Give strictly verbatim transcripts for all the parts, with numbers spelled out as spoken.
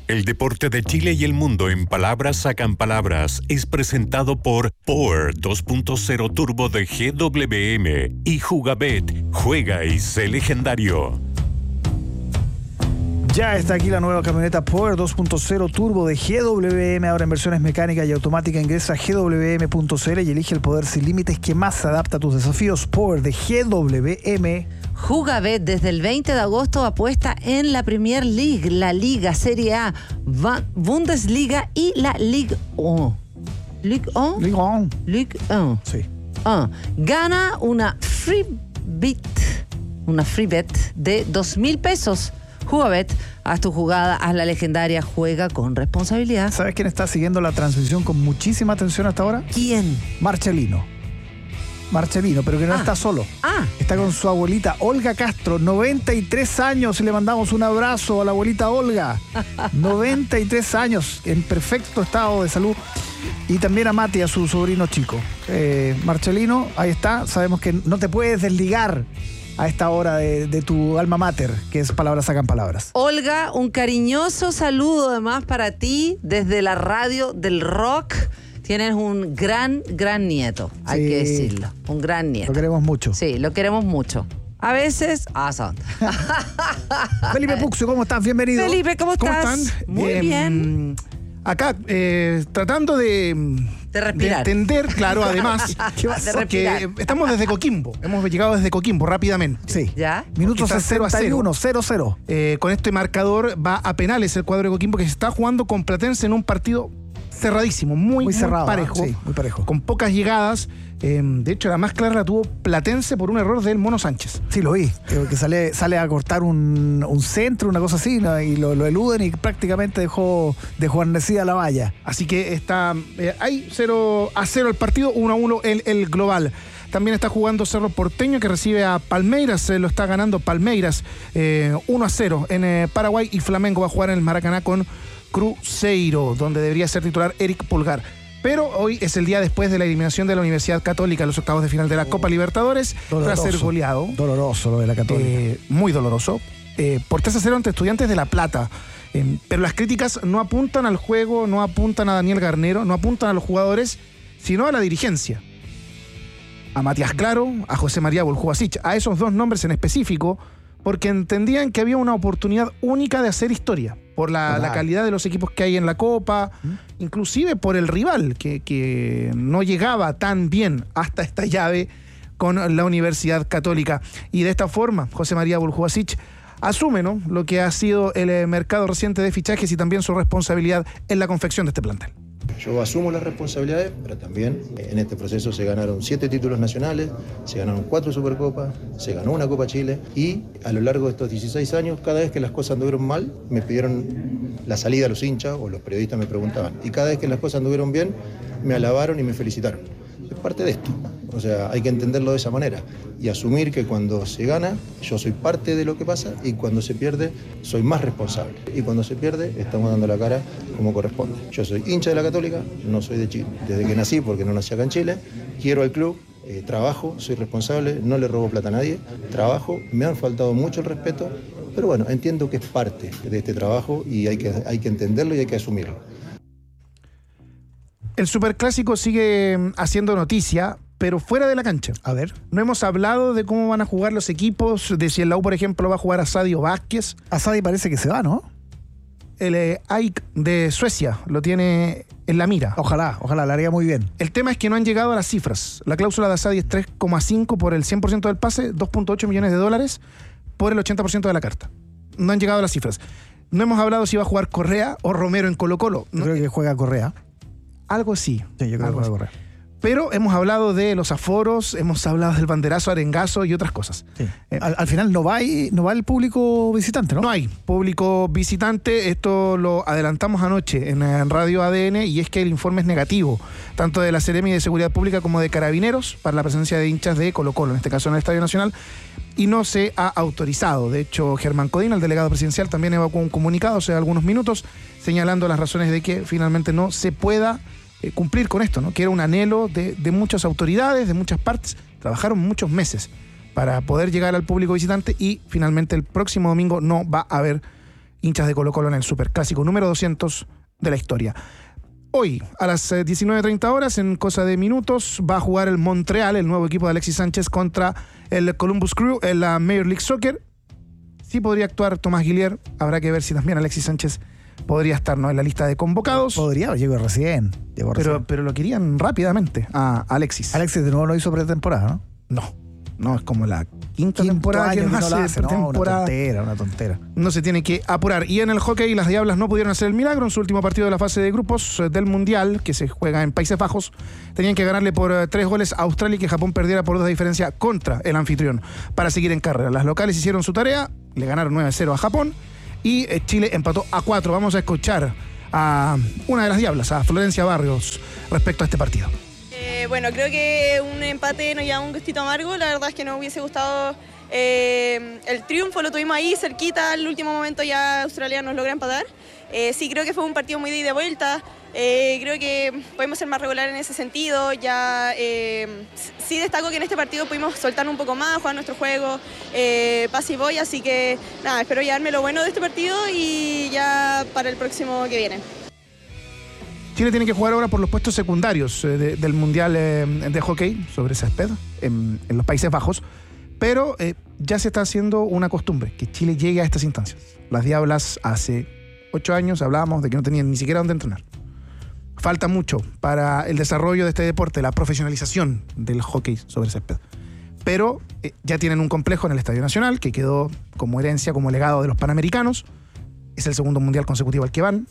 El deporte de Chile y el mundo en palabras sacan palabras es presentado por Power dos punto cero Turbo de G W M y Jugabet. Juega y sé legendario. Ya está aquí la nueva camioneta Power dos punto cero Turbo de G W M, ahora en versiones mecánicas y automáticas. Ingresa a g w m punto c l y elige el poder sin límites que más se adapta a tus desafíos. Power de G W M. Jugabet desde el veinte de agosto apuesta en la Premier League, la Liga, Serie A, Bundesliga y la Ligue uno. ¿Ligue uno? Ligue uno. Ligue uno. Sí. Ah. Gana una free bet, una free bet de dos mil pesos. Jugabet, haz tu jugada, haz la legendaria, juega con responsabilidad. ¿Sabes quién está siguiendo la transmisión con muchísima atención hasta ahora? ¿Quién? Marcelino. Marcelino, pero que no ah. está solo. Ah. Está con su abuelita Olga Castro, noventa y tres años, y le mandamos un abrazo a la abuelita Olga. noventa y tres años, en perfecto estado de salud. Y también a Mati, a su sobrino chico. Eh, Marcelino, ahí está. Sabemos que no te puedes desligar a esta hora de, de tu alma mater, que es Palabras Sacan Palabras. Olga, un cariñoso saludo además para ti desde la radio del rock. Tienes un gran, gran nieto, hay sí, que decirlo. Un gran nieto. Lo queremos mucho. Sí, lo queremos mucho. A veces, ah, son. Felipe Puxio, ¿cómo estás? Bienvenido. Felipe, ¿cómo estás? ¿Cómo están? Muy eh, bien. Acá, eh, tratando de, de respirar. De entender, claro, además, ¿Qué vas a que estamos desde Coquimbo. Hemos llegado desde Coquimbo rápidamente. Sí. ¿Ya? Minutos sesenta y uno, cero cero. Eh, con este marcador va a penales el cuadro de Coquimbo, que se está jugando con Platense en un partido cerradísimo, muy, muy, cerrado, muy parejo, ¿eh? Sí, muy parejo. Con pocas llegadas. Eh, de hecho, la más clara la tuvo Platense por un error del Mono Sánchez. Sí, lo vi. Que sale, sale a cortar un, un centro, una cosa así, ¿no? Y lo, lo eluden y prácticamente dejó, dejó arnecida la valla. Así que está eh, hay cero a cero el partido, uno a uno el, el global. También está jugando Cerro Porteño, que recibe a Palmeiras, se lo está ganando Palmeiras eh, uno a cero en eh, Paraguay, y Flamengo va a jugar en el Maracaná con Cruzeiro, donde debería ser titular Eric Pulgar. Pero hoy es el día después de la eliminación de la Universidad Católica en los octavos de final de la Copa Libertadores, doloroso, tras ser goleado. Doloroso lo de la Católica. Eh, muy doloroso. Eh, por tres a cero ante Estudiantes de La Plata. Eh, pero las críticas no apuntan al juego, no apuntan a Daniel Garnero, no apuntan a los jugadores, sino a la dirigencia. A Matías Claro, a José María Boljubasic, a esos dos nombres en específico, porque entendían que había una oportunidad única de hacer historia, por la, la calidad de los equipos que hay en la Copa, ¿Mm? inclusive por el rival, que, que no llegaba tan bien hasta esta llave con la Universidad Católica. Y de esta forma, José María Boljubasic asume, ¿no?, lo que ha sido el mercado reciente de fichajes y también su responsabilidad en la confección de este plantel. Yo asumo las responsabilidades, pero también en este proceso se ganaron siete títulos nacionales, se ganaron cuatro Supercopas, se ganó una Copa Chile, y a lo largo de estos dieciséis años, cada vez que las cosas anduvieron mal, me pidieron la salida a los hinchas, o los periodistas me preguntaban, y cada vez que las cosas anduvieron bien, me alabaron y me felicitaron. Es parte de esto, o sea, hay que entenderlo de esa manera y asumir que cuando se gana, yo soy parte de lo que pasa, y cuando se pierde, soy más responsable. Y cuando se pierde, estamos dando la cara como corresponde. Yo soy hincha de la Católica, no soy de Chile. Desde que nací, porque no nací acá en Chile, quiero al club, eh, trabajo, soy responsable, no le robo plata a nadie, trabajo, me han faltado mucho el respeto, pero bueno, entiendo que es parte de este trabajo y hay que, hay que entenderlo y hay que asumirlo. El Superclásico sigue haciendo noticia, pero fuera de la cancha. A ver. No hemos hablado de cómo van a jugar los equipos, de si el La U, por ejemplo, va a jugar a Sadio Vázquez. A Sadio parece que se va, ¿no? El eh, A I C de Suecia lo tiene en la mira. Ojalá, ojalá, la haría muy bien. El tema es que no han llegado a las cifras. La cláusula de Asadi es tres coma cinco por el cien por ciento del pase, dos punto ocho millones de dólares por el ochenta por ciento de la carta. No han llegado a las cifras. No hemos hablado si va a jugar Correa o Romero en Colo-Colo. Yo no, creo que juega Correa. Algo así. Sí, yo creo algo que juega Correa. Pero hemos hablado de los aforos, hemos hablado del banderazo arengazo y otras cosas. Sí. Eh, al, al final no va, y, no va el público visitante, ¿no? No hay público visitante. Esto lo adelantamos anoche en, en Radio A D N, y es que el informe es negativo, tanto de la Seremi de Seguridad Pública como de Carabineros, para la presencia de hinchas de Colo-Colo, en este caso en el Estadio Nacional, y no se ha autorizado. De hecho, Germán Codina, el delegado presidencial, también evacuó un comunicado hace algunos minutos señalando las razones de que finalmente no se pueda Eh, cumplir con esto, ¿no? Que era un anhelo de, de muchas autoridades, de muchas partes. Trabajaron muchos meses para poder llegar al público visitante, y finalmente el próximo domingo no va a haber hinchas de Colo-Colo en el Superclásico número doscientos de la historia. Hoy, a las diecinueve treinta horas, en cosa de minutos, va a jugar el Montreal, el nuevo equipo de Alexis Sánchez, contra el Columbus Crew en la Major League Soccer. Sí podría actuar Tomás Guillier, habrá que ver si también Alexis Sánchez podría estar, ¿no?, en la lista de convocados. Podría, llegó recién. Llegó pero, recién. pero lo querían rápidamente a Alexis. Alexis de nuevo no hizo pretemporada, ¿no? No, no, es como la quinta Quinto temporada que año no que no hace la hace, no, una pretemporada. tontera, una tontera. No se tiene que apurar. Y en el hockey, las Diablas no pudieron hacer el milagro en su último partido de la fase de grupos eh, del Mundial, que se juega en Países Bajos. Tenían que ganarle por eh, tres goles a Australia y que Japón perdiera por dos de diferencia contra el anfitrión para seguir en carrera. Las locales hicieron su tarea, le ganaron nueve a cero a Japón y eh, Chile empató a cuatro. Vamos a escuchar a una de las Diablas, a Florencia Barrios, respecto a este partido. Eh, bueno, creo que un empate nos lleva un gustito amargo. La verdad es que nos hubiese gustado eh, el triunfo, lo tuvimos ahí cerquita. Al último momento ya Australia nos logra empatar. Eh, sí, creo que fue un partido muy de ida y vuelta. Eh, creo que podemos ser más regulares en ese sentido. Ya eh, sí destaco que en este partido pudimos soltar un poco más, jugar nuestro juego, eh, pase y voy. Así que nada, espero llevarme lo bueno de este partido y ya para el próximo que viene. Chile tiene que jugar ahora por los puestos secundarios eh, de, del Mundial eh, de Hockey sobre césped en, en los Países Bajos, pero eh, ya se está haciendo una costumbre que Chile llegue a estas instancias. Las Diablas hace ocho años hablábamos de que no tenían ni siquiera dónde entrenar. Falta mucho para el desarrollo de este deporte, la profesionalización del hockey sobre césped. Pero eh, ya tienen un complejo en el Estadio Nacional que quedó como herencia, como legado de los Panamericanos. Es el segundo Mundial consecutivo al que van.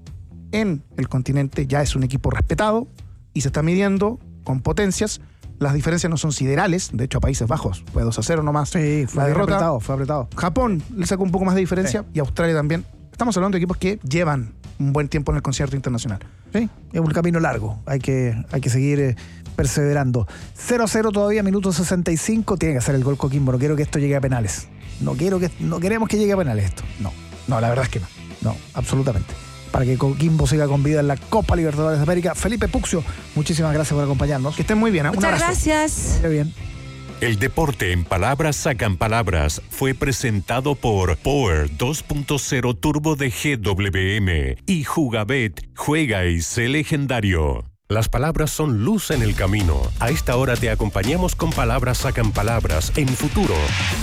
En el continente ya es un equipo respetado y se está midiendo con potencias. Las diferencias no son siderales. De hecho, a Países Bajos fue dos a cero nomás. Sí, fue la derrota. apretado, fue apretado. Japón le sacó un poco más de diferencia, sí. Y Australia también. Estamos hablando de equipos que llevan un buen tiempo en el concierto internacional. Sí, es un camino largo. Hay que, hay que seguir eh, perseverando. cero a cero todavía, minuto sesenta y cinco. Tiene que hacer el gol Coquimbo. No quiero que esto llegue a penales. No, quiero que, no queremos que llegue a penales esto. No, No, la verdad es que no. no, absolutamente. Para que Coquimbo siga con vida en la Copa Libertadores de América. Felipe Puccio, muchísimas gracias por acompañarnos. Que estén muy bien. ¿eh? Un Muchas abrazo. gracias. Qué bien. El deporte en palabras sacan palabras fue presentado por Power dos punto cero Turbo de G W M y Jugabet, juega y sé legendario. Las palabras son luz en el camino. A esta hora te acompañamos con Palabras sacan palabras en Futuro.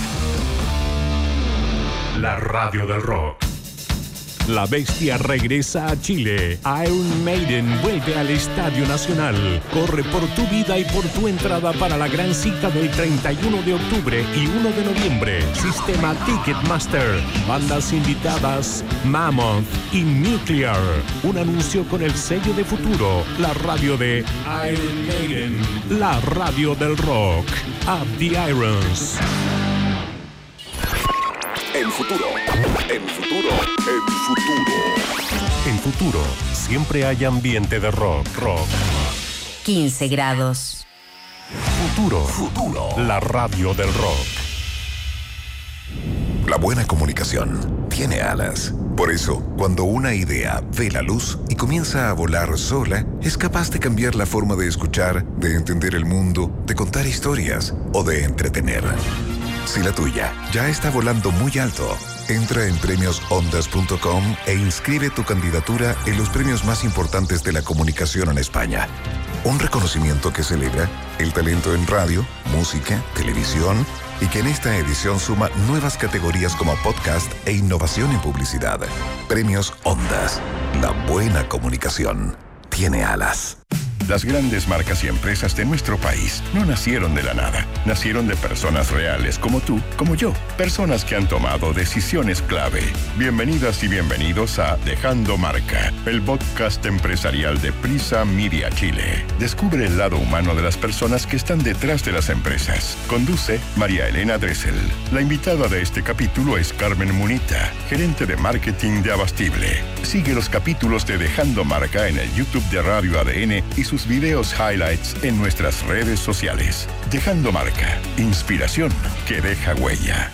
La radio del rock. La bestia regresa a Chile. Iron Maiden vuelve al Estadio Nacional. Corre por tu vida y por tu entrada para la gran cita del treinta y uno de octubre y uno de noviembre. Sistema Ticketmaster. Bandas invitadas Mammoth y Nuclear. Un anuncio con el sello de Futuro. La radio de Iron Maiden. La radio del rock. Up the Irons. En Futuro, en Futuro, en Futuro. En Futuro, siempre hay ambiente de rock, rock. quince grados. Futuro, Futuro. la radio del rock. La buena comunicación tiene alas. Por eso, cuando una idea ve la luz y comienza a volar sola, es capaz de cambiar la forma de escuchar, de entender el mundo, de contar historias o de entretener. Si la tuya ya está volando muy alto, entra en premios ondas punto com e inscribe tu candidatura en los premios más importantes de la comunicación en España. Un reconocimiento que celebra el talento en radio, música, televisión y que en esta edición suma nuevas categorías como podcast e innovación en publicidad. Premios Ondas. La buena comunicación tiene alas. Las grandes marcas y empresas de nuestro país no nacieron de la nada. Nacieron de personas reales como tú, como yo. Personas que han tomado decisiones clave. Bienvenidas y bienvenidos a Dejando Marca, el podcast empresarial de Prisa Media Chile. Descubre el lado humano de las personas que están detrás de las empresas. Conduce María Elena Dressel. La invitada de este capítulo es Carmen Munita, gerente de marketing de Abastible. Sigue los capítulos de Dejando Marca en el YouTube de Radio A D N y sus videos highlights en nuestras redes sociales. Dejando Marca, inspiración que deja huella.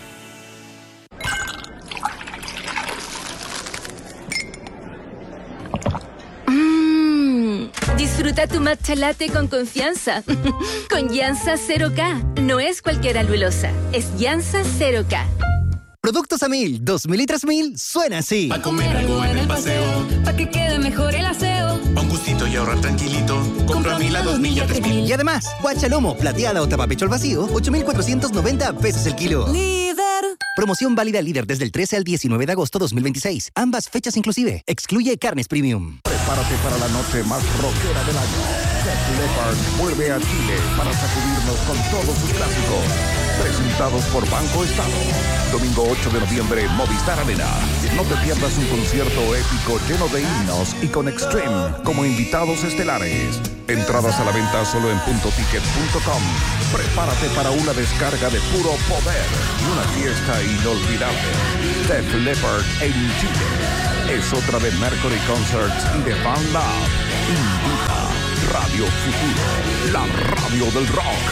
Mmm, disfruta tu matcha latte con confianza. Con Llanza cero K. No es cualquier alulosa, es Llanza cero K. Productos a mil, dos mil y tres mil, suena así. Pa' comer algo en el paseo, pa' que quede mejor el aseo. Pa' un gustito y ahorrar tranquilito. Compra a mil a dos mil y a tres mil. Y además, guachalomo, plateada o tapapecho al vacío, ocho mil cuatrocientos noventa pesos el kilo. Líder. Promoción válida Líder desde el trece al diecinueve de agosto dos mil veintiséis. Ambas fechas inclusive. Excluye carnes premium. Prepárate para la noche más rockera del año. Def Leppard vuelve a Chile para sacudirnos con todos sus clásicos. Presentados por Banco Estado. Domingo ocho de noviembre, Movistar Arena. No te pierdas un concierto épico lleno de himnos y con Extreme como invitados estelares. Entradas a la venta solo en punto ticket punto com. Prepárate para una descarga de puro poder y una fiesta inolvidable. Def Leppard en Chile. Es otra de Mercury Concerts y de Fan Lab. Invita Radio Futuro, la radio del rock.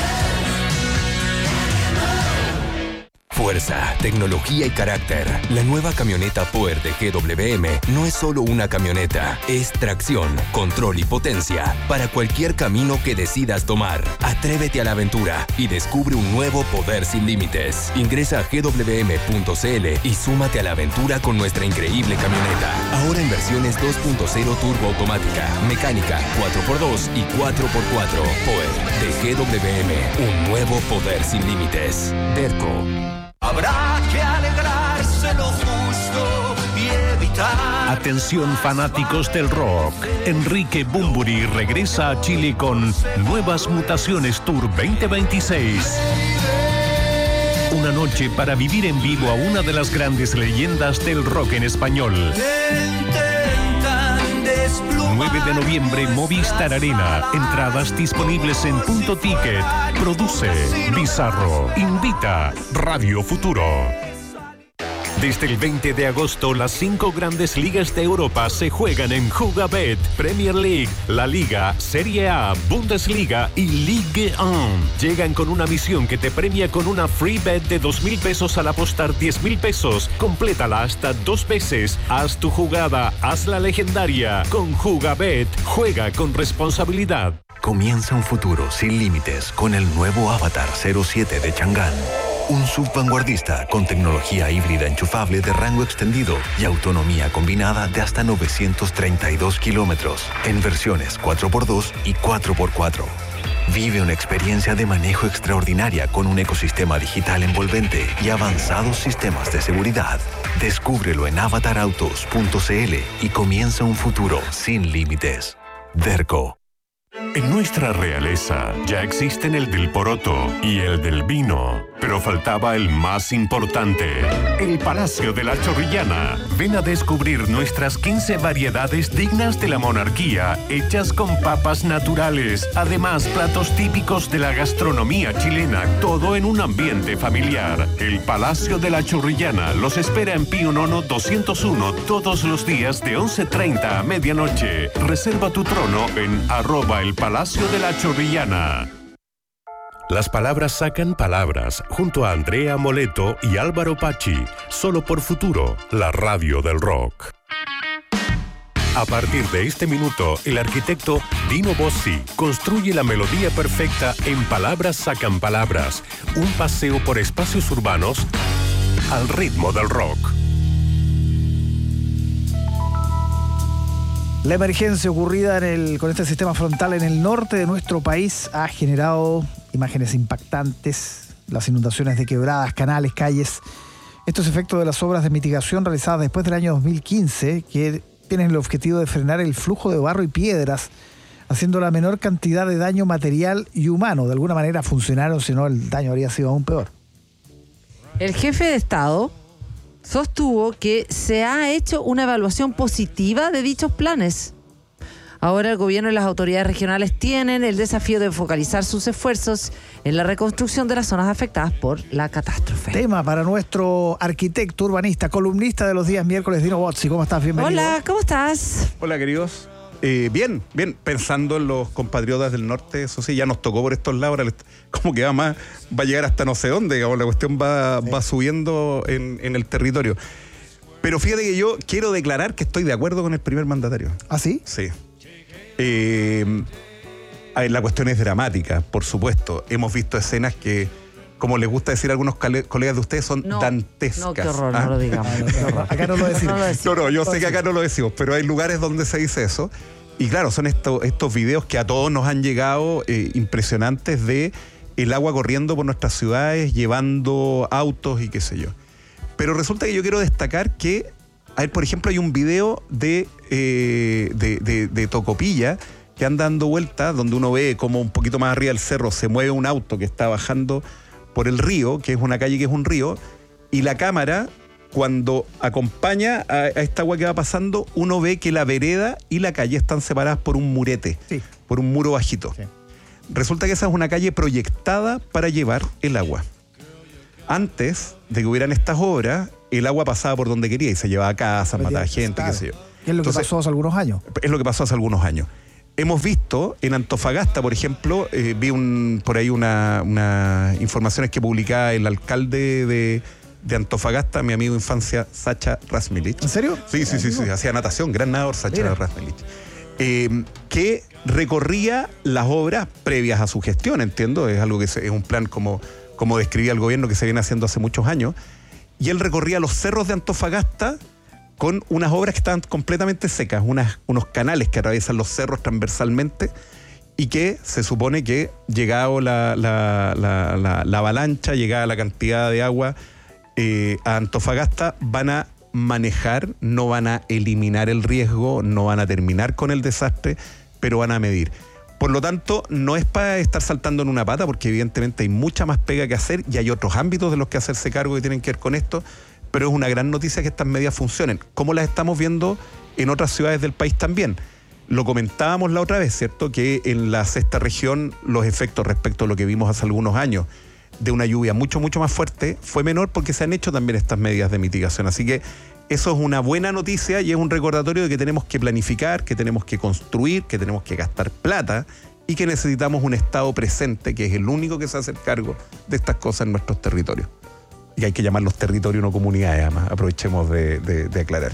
Fuerza, tecnología y carácter. La nueva camioneta Power de G W M no es solo una camioneta, es tracción, control y potencia para cualquier camino que decidas tomar. Atrévete a la aventura y descubre un nuevo poder sin límites. Ingresa a g w m punto c l y súmate a la aventura con nuestra increíble camioneta. Ahora en versiones dos punto cero turbo automática, mecánica, cuatro por dos y cuatro por cuatro. Power de G W M, un nuevo poder sin límites. Derco. Habrá que alegrarse lo justo y evitar. Atención fanáticos del rock. Enrique Bunbury regresa a Chile con Nuevas Mutaciones Tour veinte veintiséis. Una noche para vivir en vivo a una de las grandes leyendas del rock en español. nueve de noviembre, Movistar Arena. Entradas disponibles en Punto Ticket. Produce Bizarro. Invita Radio Futuro. Desde el veinte de agosto, las cinco grandes ligas de Europa se juegan en Jugabet. Premier League, La Liga, Serie A, Bundesliga y Ligue uno. Llegan con una misión que te premia con una free bet de dos mil pesos al apostar diez mil pesos. Complétala hasta dos veces. Haz tu jugada, haz la legendaria. Con Jugabet, juega con responsabilidad. Comienza un futuro sin límites con el nuevo Avatar cero siete de Chang'an. Un subvanguardista con tecnología híbrida enchufable de rango extendido y autonomía combinada de hasta novecientos treinta y dos kilómetros en versiones cuatro por dos y cuatro por cuatro. Vive una experiencia de manejo extraordinaria con un ecosistema digital envolvente y avanzados sistemas de seguridad. Descúbrelo en avatar autos punto c l y comienza un futuro sin límites. Derco. En nuestra realeza ya existen el del poroto y el del vino, pero faltaba el más importante, el Palacio de la Chorrillana. Ven a descubrir nuestras quince variedades dignas de la monarquía, hechas con papas naturales. Además, platos típicos de la gastronomía chilena, todo en un ambiente familiar. El Palacio de la Chorrillana los espera en Pío Nono doscientos uno todos los días de once treinta a medianoche. Reserva tu trono en arroba el Palacio de la Chorrillana. Las palabras sacan palabras, junto a Andrea Moleto y Álvaro Pachi, solo por Futuro, la radio del rock. A partir de este minuto, el arquitecto Dino Bossi construye la melodía perfecta en Palabras sacan palabras, un paseo por espacios urbanos al ritmo del rock. La emergencia ocurrida en el, con este sistema frontal en el norte de nuestro país ha generado imágenes impactantes, las inundaciones de quebradas, canales, calles. Esto es efecto de las obras de mitigación realizadas después del año dos mil quince, que tienen el objetivo de frenar el flujo de barro y piedras, haciendo la menor cantidad de daño material y humano. De alguna manera funcionaron, si no el daño habría sido aún peor. El jefe de Estado sostuvo que se ha hecho una evaluación positiva de dichos planes. Ahora el gobierno y las autoridades regionales tienen el desafío de focalizar sus esfuerzos en la reconstrucción de las zonas afectadas por la catástrofe. Tema para nuestro arquitecto, urbanista, columnista de los días miércoles, Dino Bossi. ¿Cómo estás? Bienvenido. Hola, ¿cómo estás? Hola, queridos. Eh, bien, bien, pensando en los compatriotas del norte, eso sí, ya nos tocó por estos lados, ahora como que va más, va a llegar hasta no sé dónde, digamos, la cuestión va, sí. va subiendo en, en el territorio. Pero fíjate que yo quiero declarar que estoy de acuerdo con el primer mandatario. ¿Ah, sí? Sí. Eh, la cuestión es dramática, por supuesto. Hemos visto escenas que como les gusta decir a algunos cale- colegas de ustedes, son No, dantescas. no, qué horror, ¿ah? no lo digamos. qué horror. Acá no lo decimos. No lo decimos. No, no, yo sé que acá no lo decimos, pero hay lugares donde se dice eso. Y claro, son estos, estos videos que a todos nos han llegado eh, impresionantes de el agua corriendo por nuestras ciudades, llevando autos y qué sé yo. Pero resulta que yo quiero destacar que, a ver, por ejemplo, hay un video de, eh, de, de, de Tocopilla que anda dando vueltas, donde uno ve como un poquito más arriba del cerro se mueve un auto que está bajando por el río, que es una calle que es un río, y la cámara, cuando acompaña a, a esta agua que va pasando, uno ve que la vereda y la calle están separadas por un murete, Sí. por un muro bajito. Sí. Resulta que esa es una calle proyectada para llevar el agua. Antes de que hubieran estas obras, el agua pasaba por donde quería y se llevaba a casa, mataba Oye, gente, claro. qué sé yo. ¿Qué es lo Entonces, que pasó hace algunos años? es lo que pasó hace algunos años. Hemos visto en Antofagasta, por ejemplo, eh, vi un, por ahí una, una informaciones que publicaba el alcalde de, de Antofagasta, mi amigo de infancia, Sacha Rasmilich. ¿En serio? Sí, sí, sí, sí, hacía natación, gran nadador, Sacha Mira. Rasmilich. Eh, que recorría las obras previas a su gestión, entiendo, es algo que se, es un plan como, como describía el gobierno que se viene haciendo hace muchos años, y él recorría los cerros de Antofagasta con unas obras que estaban completamente secas, unas, unos canales que atraviesan los cerros transversalmente y que se supone que llegado la, la, la, la, la avalancha, llegada la cantidad de agua eh, a Antofagasta, van a manejar, no van a eliminar el riesgo, no van a terminar con el desastre, pero van a medir. Por lo tanto, no es para estar saltando en una pata, porque evidentemente hay mucha más pega que hacer y hay otros ámbitos de los que hacerse cargo que tienen que ver con esto, pero es una gran noticia que estas medidas funcionen, como las estamos viendo en otras ciudades del país también. Lo comentábamos la otra vez, ¿cierto? Que en la sexta región los efectos respecto a lo que vimos hace algunos años de una lluvia mucho, mucho más fuerte fue menor porque se han hecho también estas medidas de mitigación. Así que eso es una buena noticia y es un recordatorio de que tenemos que planificar, que tenemos que construir, que tenemos que gastar plata y que necesitamos un Estado presente, que es el único que se hace cargo de estas cosas en nuestros territorios. Y hay que llamarlos territorios, no comunidades, además. Aprovechemos de, de, de aclarar.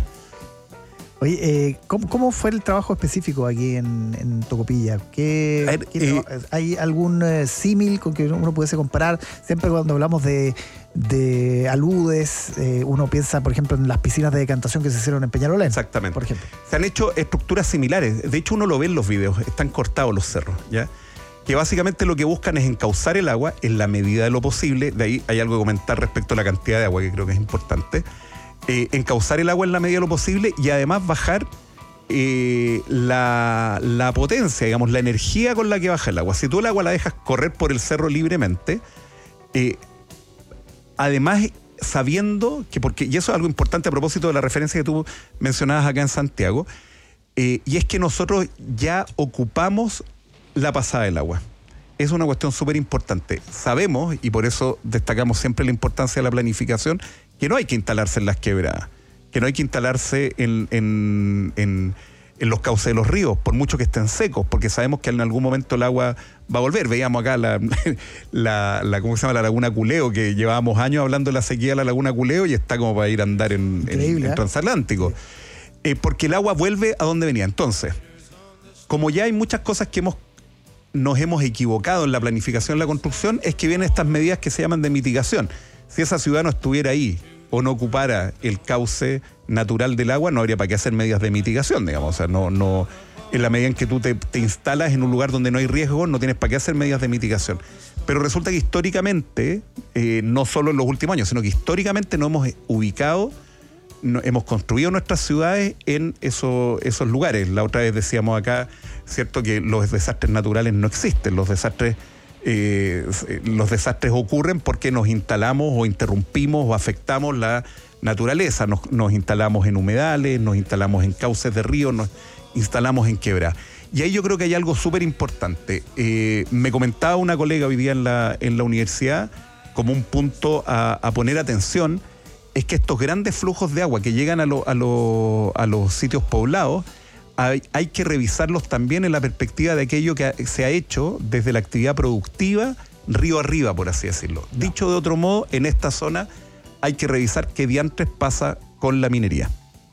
Oye, eh, ¿cómo, ¿cómo fue el trabajo específico aquí en, en Tocopilla? ¿Qué, ver, qué eh, traba- ¿Hay algún eh, símil con que uno pudiese comparar? Siempre cuando hablamos de, de aludes, eh, uno piensa, por ejemplo, en las piscinas de decantación que se hicieron en Peñalolén. Exactamente. Por ejemplo. Se han hecho estructuras similares. De hecho, uno lo ve en los videos. Están cortados los cerros, ¿ya? Que básicamente lo que buscan es encauzar el agua en la medida de lo posible. De ahí hay algo que comentar respecto a la cantidad de agua, que creo que es importante. Eh, encauzar el agua en la medida de lo posible y además bajar eh, la, la potencia, digamos, la energía con la que baja el agua. Si tú el agua la dejas correr por el cerro libremente, eh, además sabiendo que, porque, y eso es algo importante a propósito de la referencia que tú mencionabas acá en Santiago, eh, y es que nosotros ya ocupamos la pasada del agua. Es una cuestión súper importante. Sabemos, y por eso destacamos siempre la importancia de la planificación, que no hay que instalarse en las quebradas, que no hay que instalarse en, en, en, en los cauces de los ríos, por mucho que estén secos, porque sabemos que en algún momento el agua va a volver. Veíamos acá la, la, la ¿cómo se llama? La Laguna Culeo, que llevábamos años hablando de la sequía de la Laguna Culeo y está como para ir a andar en, en, en ¿eh? transatlántico. Eh, porque el agua vuelve a donde venía. Entonces, como ya hay muchas cosas que hemos nos hemos equivocado en la planificación de la construcción, es que vienen estas medidas que se llaman de mitigación. Si esa ciudad no estuviera ahí o no ocupara el cauce natural del agua, no habría para qué hacer medidas de mitigación, digamos. O sea, no, no, en la medida en que tú te, te instalas en un lugar donde no hay riesgo, no tienes para qué hacer medidas de mitigación. Pero resulta que históricamente, eh, no solo en los últimos años, sino que históricamente nos hemos ubicado, no, hemos construido nuestras ciudades en eso, esos lugares. La otra vez decíamos acá, cierto, que los desastres naturales no existen. Los desastres, eh, los desastres ocurren porque nos instalamos o interrumpimos o afectamos la naturaleza. Nos, nos instalamos en humedales, nos instalamos en cauces de ríos, nos instalamos en quebradas. Y ahí yo creo que hay algo súper importante. Eh, me comentaba una colega hoy día en la, en la universidad, como un punto a, a poner atención, es que estos grandes flujos de agua que llegan a, lo, a, lo, a los sitios poblados, hay, hay que revisarlos también en la perspectiva de aquello que se ha hecho desde la actividad productiva río arriba, por así decirlo. No. Dicho de otro modo, en esta zona hay que revisar qué diantres pasa con la minería.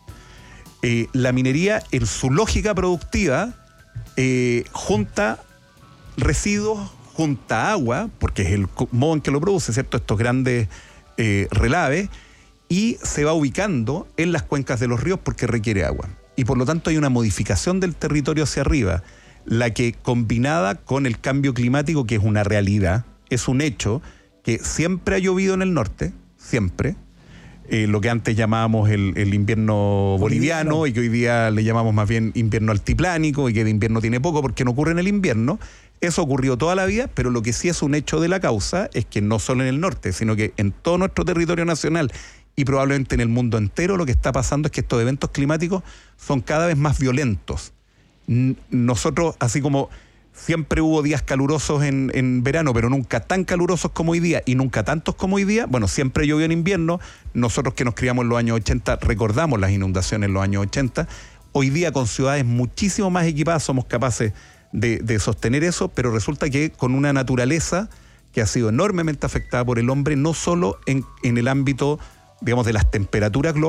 Eh, la minería, en su lógica productiva, eh, junta residuos, junta agua, porque es el modo en que lo produce, ¿cierto? Estos grandes eh, relaves, y se va ubicando en las cuencas de los ríos porque requiere agua. Y por lo tanto hay una modificación del territorio hacia arriba, la que combinada con el cambio climático, que es una realidad, es un hecho que siempre ha llovido en el norte, siempre, eh, lo que antes llamábamos el, el invierno boliviano, boliviano y que hoy día le llamamos más bien invierno altiplánico, y que de invierno tiene poco porque no ocurre en el invierno. Eso ocurrió toda la vida, pero lo que sí es un hecho de la causa es que no solo en el norte, sino que en todo nuestro territorio nacional y probablemente en el mundo entero, lo que está pasando es que estos eventos climáticos son cada vez más violentos. Nosotros, así como siempre hubo días calurosos en, en verano, pero nunca tan calurosos como hoy día y nunca tantos como hoy día, bueno, siempre llovió en invierno. Nosotros que nos criamos en los años ochenta recordamos las inundaciones en los años ochenta. Hoy día con ciudades muchísimo más equipadas somos capaces de, de sostener eso, pero resulta que con una naturaleza que ha sido enormemente afectada por el hombre, no solo en, en el ámbito, digamos, de las temperaturas globales,